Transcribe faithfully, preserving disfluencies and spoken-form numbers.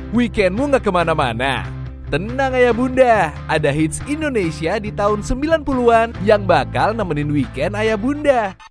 Weekendmu nggak kemana-mana? Tenang ayah bunda, ada hits Indonesia di tahun sembilan puluhan yang bakal nemenin weekend ayah bunda.